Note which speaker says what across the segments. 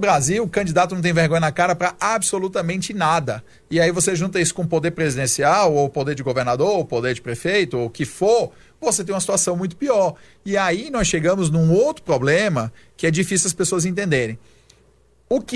Speaker 1: Brasil, o candidato não tem vergonha na cara para absolutamente nada. E aí você junta isso com o poder presidencial, ou o poder de governador, ou o poder de prefeito, ou o que for, você tem uma situação muito pior. E aí nós chegamos num outro problema que é difícil as pessoas entenderem. O que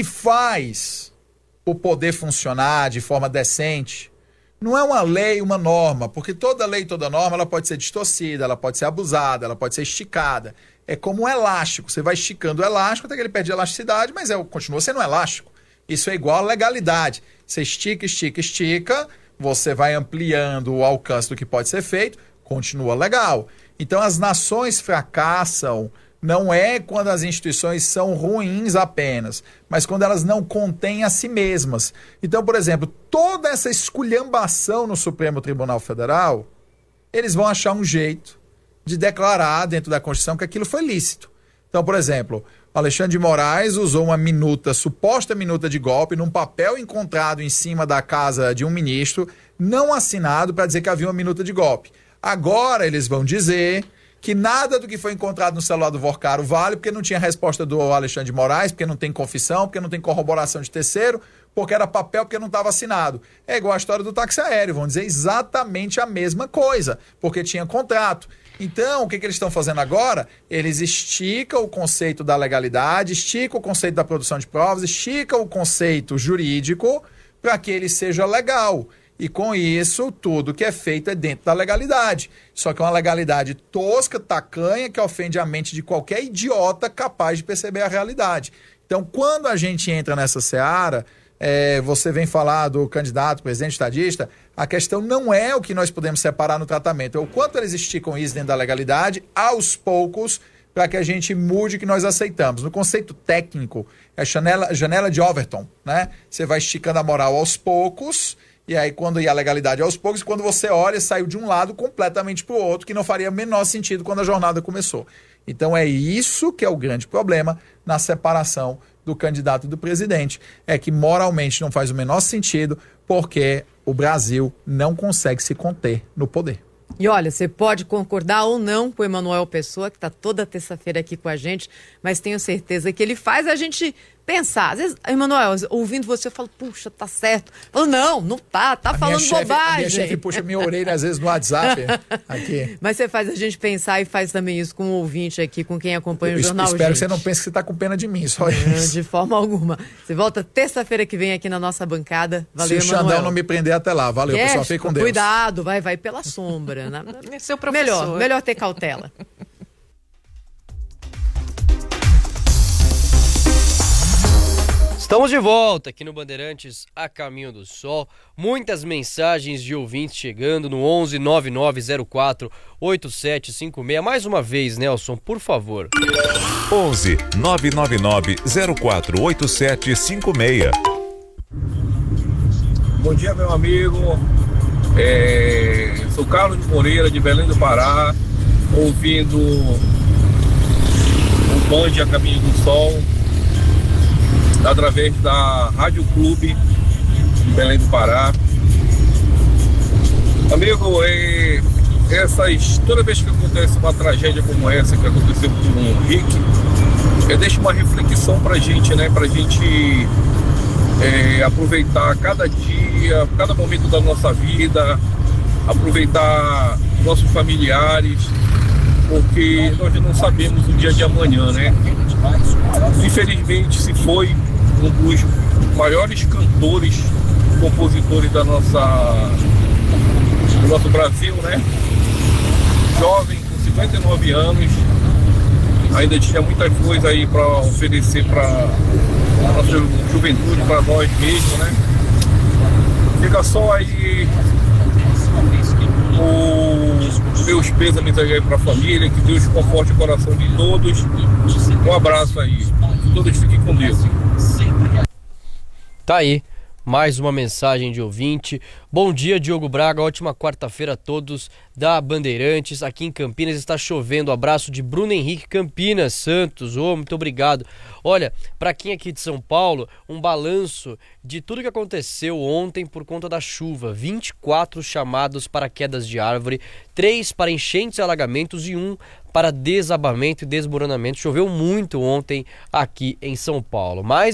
Speaker 1: faz o poder funcionar de forma decente não é uma lei, uma norma, porque toda lei, toda norma, ela pode ser distorcida, ela pode ser abusada, ela pode ser esticada. É como um elástico, você vai esticando o elástico até que ele perde elasticidade, mas continua sendo um elástico. Isso é igual à legalidade. Você estica, estica, estica, você vai ampliando o alcance do que pode ser feito, continua legal. Então as nações fracassam não é quando as instituições são ruins apenas, mas quando elas não contêm a si mesmas. Então, por exemplo, toda essa esculhambação no Supremo Tribunal Federal, eles vão achar um jeito de declarar dentro da Constituição que aquilo foi lícito. Então, por exemplo, o Alexandre de Moraes usou uma minuta, suposta minuta de golpe, num papel encontrado em cima da casa de um ministro, não assinado, para dizer que havia uma minuta de golpe. Agora eles vão dizer que nada do que foi encontrado no celular do Vorcaro vale, porque não tinha resposta do Alexandre de Moraes, porque não tem confissão, porque não tem corroboração de terceiro, porque era papel, porque não estava assinado. É igual a história do táxi aéreo, vão dizer exatamente a mesma coisa, porque tinha contrato. Então, o que eles estão fazendo agora? Eles esticam o conceito da legalidade, esticam o conceito da produção de provas, esticam o conceito jurídico para que ele seja legal. E com isso, tudo que é feito é dentro da legalidade. Só que é uma legalidade tosca, tacanha, que ofende a mente de qualquer idiota capaz de perceber a realidade. Então, quando a gente entra nessa seara, você vem falar do candidato, presidente estadista, a questão não é o que nós podemos separar no tratamento, é o quanto eles esticam isso dentro da legalidade, aos poucos, para que a gente mude o que nós aceitamos. No conceito técnico, é a janela de Overton, né? Você vai esticando a moral aos poucos. E aí, quando ia a legalidade aos poucos, quando você olha, saiu de um lado completamente para o outro, que não faria o menor sentido quando a jornada começou. Então, é isso que é o grande problema na separação do candidato e do presidente. É que moralmente não faz o menor sentido, porque o Brasil não consegue se conter no poder.
Speaker 2: E olha, você pode concordar ou não com o Emanuel Pessoa, que está toda terça-feira aqui com a gente, mas tenho certeza que ele faz a gente pensar. Às vezes, Emanuel, ouvindo você, eu falo, puxa, tá certo. Eu falo, não tá falando bobagem.
Speaker 1: A minha chefe puxa minha orelha, às vezes, no WhatsApp. Aqui.
Speaker 2: Mas você faz a gente pensar e faz também isso com o ouvinte aqui, com quem acompanha o Jornal
Speaker 1: Espero
Speaker 2: Gente.
Speaker 1: que você não pense que você tá com pena de mim, só isso.
Speaker 2: De forma alguma. Você volta terça-feira que vem aqui na nossa bancada. Valeu,
Speaker 1: se o Xandão não me prender até lá. Valeu, pessoal. Fique com Deus.
Speaker 2: Cuidado, vai pela sombra. Né?
Speaker 3: Seu professor.
Speaker 2: Melhor ter cautela.
Speaker 4: Estamos de volta aqui no Bandeirantes A Caminho do Sol. Muitas mensagens de ouvintes chegando no 11 9904 8756. Mais uma vez, Nelson, por favor.
Speaker 5: 11 999 04 8756.
Speaker 6: Bom dia, meu amigo. Sou Carlos de Moreira, de Belém do Pará, ouvindo o Band A Caminho do Sol através da Rádio Clube de Belém do Pará. Amigo, toda vez que acontece uma tragédia como essa que aconteceu com o Rick, deixa uma reflexão pra gente, né? Pra gente aproveitar cada dia, cada momento da nossa vida, aproveitar nossos familiares, porque nós não sabemos o dia de amanhã, né? Infelizmente se foi um dos maiores cantores, compositores do nosso Brasil, né? Jovem, com 59 anos, ainda tinha muita coisa aí para oferecer para a nossa juventude, para nós mesmos, né? Fica só aí os meus pêsames aí para a família, que Deus conforte o coração de todos. Um abraço aí, que todos fiquem com Deus.
Speaker 4: Tá aí, mais uma mensagem de ouvinte. Bom dia, Diogo Braga, ótima quarta-feira a todos da Bandeirantes. Aqui em Campinas está chovendo. Abraço de Bruno Henrique Campinas Santos. Muito obrigado. Olha, para quem aqui de São Paulo, um balanço de tudo que aconteceu ontem por conta da chuva. 24 chamados para quedas de árvore, 3 para enchentes e alagamentos e 1 para desabamento e desmoronamento. Choveu muito ontem aqui em São Paulo. Mas